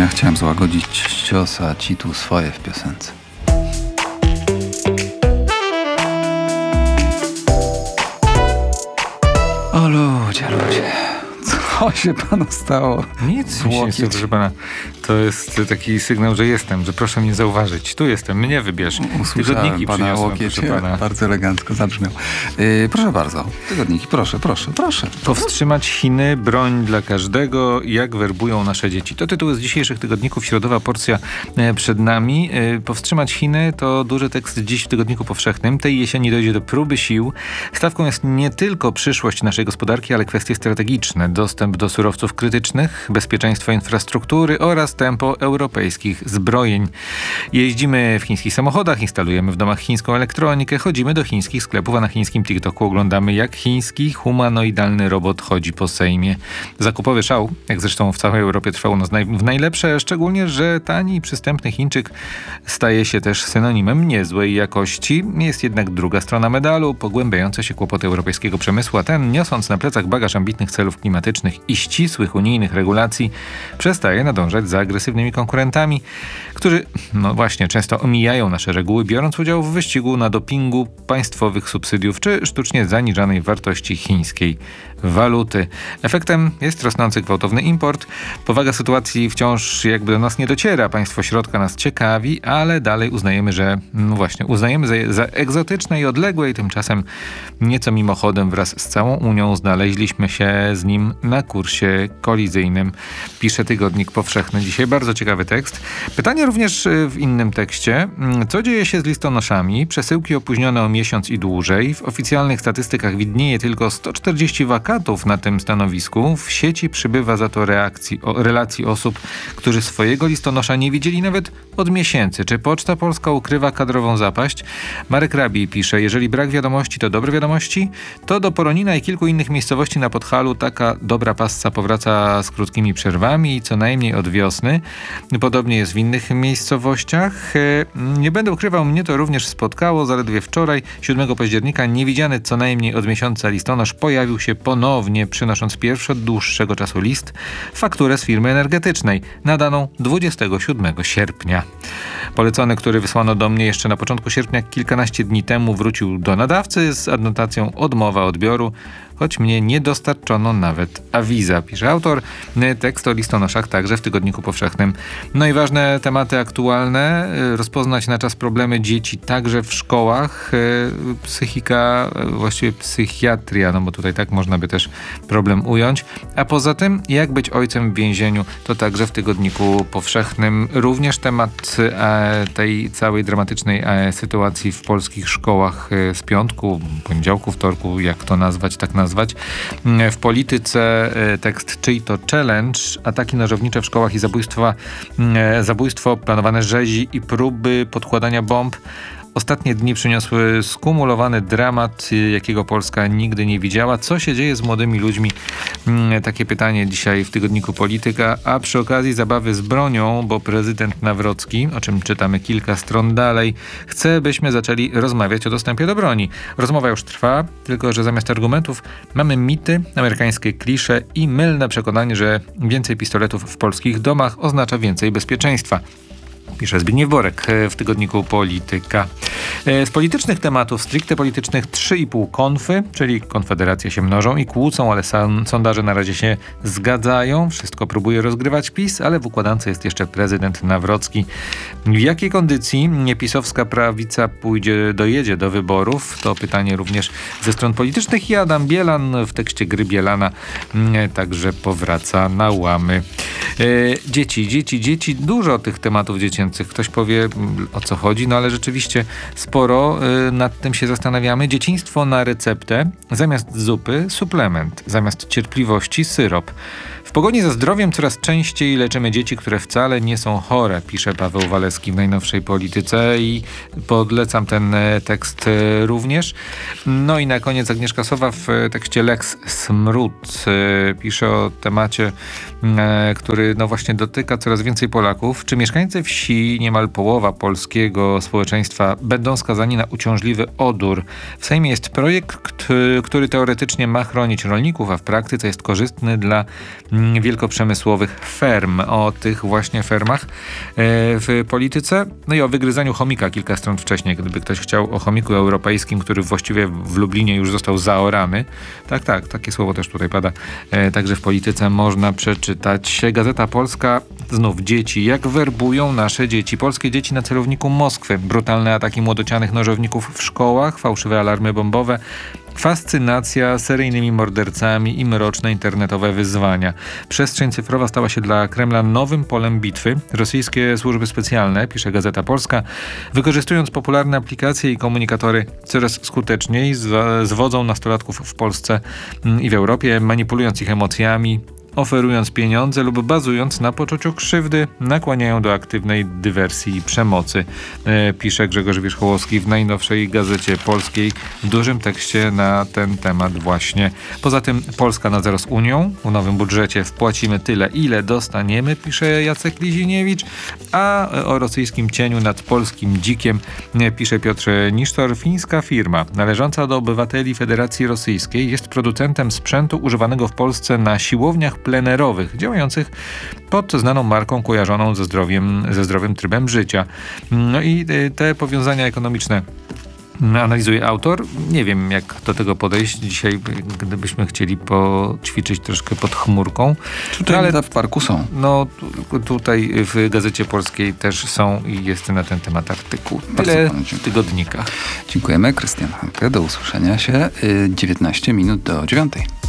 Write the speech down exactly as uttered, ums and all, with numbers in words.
Ja chciałem złagodzić cios, a ci tu swoje w piosence. O ludzie, ludzie. Co się panu stało? Nic mi się nie stało, proszę pana. To jest taki sygnał, że jestem, że proszę mnie zauważyć. Tu jestem, mnie wybierz. Tygodniki pana łokieć, bardzo elegancko zabrzmiał. Yy, proszę bardzo, tygodniki, proszę, proszę, proszę. Powstrzymać Chiny, broń dla każdego, jak werbują nasze dzieci. To tytuł z dzisiejszych tygodników, środowa porcja przed nami. Yy, powstrzymać Chiny to duży tekst dziś w Tygodniku Powszechnym. Tej jesieni dojdzie do próby sił. Stawką jest nie tylko przyszłość naszej gospodarki, ale kwestie strategiczne. Dostęp do surowców krytycznych, bezpieczeństwo infrastruktury oraz tempo europejskich zbrojeń. Jeździmy w chińskich samochodach, instalujemy w domach chińską elektronikę, chodzimy do chińskich sklepów, a na chińskim TikToku oglądamy, jak chiński humanoidalny robot chodzi po Sejmie. Zakupowy szał, jak zresztą w całej Europie trwał u nas naj- w najlepsze, szczególnie, że tani i przystępny Chińczyk staje się też synonimem niezłej jakości. Jest jednak druga strona medalu, pogłębiające się kłopoty europejskiego przemysłu, a ten, niosąc na plecach bagaż ambitnych celów klimatycznych i ścisłych unijnych regulacji, przestaje nadążać za agresywnymi konkurentami, którzy, no właśnie, często omijają nasze reguły, biorąc udział w wyścigu na dopingu państwowych subsydiów czy sztucznie zaniżanej wartości chińskiej waluty. Efektem jest rosnący gwałtowny import. Powaga sytuacji wciąż jakby do nas nie dociera. Państwo środka nas ciekawi, ale dalej uznajemy, że no właśnie, uznajemy za, za egzotyczne i odległe i tymczasem nieco mimochodem wraz z całą Unią znaleźliśmy się z nim na kursie kolizyjnym. Pisze Tygodnik Powszechny. Dzisiaj bardzo ciekawy tekst. Pytanie również w innym tekście. Co dzieje się z listonoszami? Przesyłki opóźnione o miesiąc i dłużej. W oficjalnych statystykach widnieje tylko sto czterdzieści wakatów na tym stanowisku. W sieci przybywa za to reakcji, o, relacji osób, którzy swojego listonosza nie widzieli nawet od miesięcy. Czy Poczta Polska ukrywa kadrową zapaść? Marek Rabi pisze, jeżeli brak wiadomości to dobre wiadomości, to do Poronina i kilku innych miejscowości na Podhalu taka dobra passa powraca z krótkimi przerwami i co najmniej od wiosny. Podobnie jest w innych miejscowościach. Nie będę ukrywał, mnie to również spotkało. Zaledwie wczoraj, siódmego października, niewidziany co najmniej od miesiąca listonosz pojawił się ponownie, przynosząc pierwszy od dłuższego czasu list, fakturę z firmy energetycznej, nadaną dwudziestego siódmego sierpnia. Polecony, który wysłano do mnie jeszcze na początku sierpnia, kilkanaście dni temu, wrócił do nadawcy z adnotacją odmowa odbioru, choć mnie nie dostarczono nawet awiza, pisze autor. Tekst o listonoszach także w Tygodniku Powszechnym. No i ważne tematy aktualne. Rozpoznać na czas problemy dzieci także w szkołach. Psychika, właściwie psychiatria, no bo tutaj tak można by też problem ująć. A poza tym, jak być ojcem w więzieniu, to także w Tygodniku Powszechnym. Również temat e, tej całej dramatycznej e, sytuacji w polskich szkołach e, z piątku, poniedziałku, wtorku, jak to nazwać, tak nazwać. W polityce tekst Czyj to challenge? Ataki nożownicze w szkołach i zabójstwa, zabójstwo, planowane rzezi i próby podkładania bomb. Ostatnie dni przyniosły skumulowany dramat, jakiego Polska nigdy nie widziała. Co się dzieje z młodymi ludźmi? Takie pytanie dzisiaj w Tygodniku Polityka, a przy okazji zabawy z bronią, bo prezydent Nawrocki, o czym czytamy kilka stron dalej, chce, byśmy zaczęli rozmawiać o dostępie do broni. Rozmowa już trwa, tylko że zamiast argumentów mamy mity, amerykańskie klisze i mylne przekonanie, że więcej pistoletów w polskich domach oznacza więcej bezpieczeństwa. Pisze Zbigniew Borek w Tygodniku Polityka. Z politycznych tematów, stricte politycznych, trzy i pół konfy, czyli konfederacje się mnożą i kłócą, ale sam, sondaże na razie się zgadzają. Wszystko próbuje rozgrywać PiS, ale w układance jest jeszcze prezydent Nawrocki. W jakiej kondycji niepisowska prawica pójdzie, dojedzie do wyborów? To pytanie również ze stron politycznych i Adam Bielan w tekście Gry Bielana także powraca na łamy. Dzieci, dzieci, dzieci, dużo tych tematów dziecięcych. Ktoś powie, o co chodzi, no ale rzeczywiście sporo y, nad tym się zastanawiamy. Dzieciństwo na receptę, zamiast zupy suplement, zamiast cierpliwości syrop. W pogoni za zdrowiem coraz częściej leczymy dzieci, które wcale nie są chore, pisze Paweł Waleski w najnowszej Polityce i podlecam ten tekst również. No i na koniec Agnieszka Sowa w tekście Lex Smród pisze o temacie, który który no właśnie dotyka coraz więcej Polaków. Czy mieszkańcy wsi, niemal połowa polskiego społeczeństwa, będą skazani na uciążliwy odór? W Sejmie jest projekt, który teoretycznie ma chronić rolników, a w praktyce jest korzystny dla wielkoprzemysłowych ferm. O tych właśnie fermach w polityce. No i o wygryzaniu chomika kilka stron wcześniej, gdyby ktoś chciał, o chomiku europejskim, który właściwie w Lublinie już został zaorany. Tak, tak, takie słowo też tutaj pada. E, także w polityce można przeczytać. Gazeta Polska, znów dzieci. Jak werbują nasze dzieci? Polskie dzieci na celowniku Moskwy. Brutalne ataki młodocianych nożowników w szkołach, fałszywe alarmy bombowe, fascynacja seryjnymi mordercami i mroczne internetowe wyzwania. Przestrzeń cyfrowa stała się dla Kremla nowym polem bitwy. Rosyjskie służby specjalne, pisze Gazeta Polska, wykorzystując popularne aplikacje i komunikatory coraz skuteczniej zwodzą nastolatków w Polsce i w Europie, manipulując ich emocjami, oferując pieniądze lub bazując na poczuciu krzywdy, nakłaniają do aktywnej dywersji i przemocy. E, pisze Grzegorz Wierzchołowski w najnowszej Gazecie Polskiej w dużym tekście na ten temat właśnie. Poza tym Polska na zero z Unią. W nowym budżecie wpłacimy tyle, ile dostaniemy, pisze Jacek Liziniewicz, a o rosyjskim cieniu nad polskim dzikiem pisze Piotr Nisztor. Fińska firma należąca do obywateli Federacji Rosyjskiej jest producentem sprzętu używanego w Polsce na siłowniach plenerowych, działających pod znaną marką kojarzoną ze zdrowiem, ze zdrowym trybem życia. No i te powiązania ekonomiczne analizuje autor. Nie wiem, jak do tego podejść. Dzisiaj, gdybyśmy chcieli poćwiczyć troszkę pod chmurką. Tutaj ale w parku są. No tutaj w Gazecie Polskiej też są i jest na ten temat artykuł. Tyle w tygodnikach. Dziękujemy. Krystian Hanke. Do usłyszenia się dziewiętnaście minut do dziewiątej.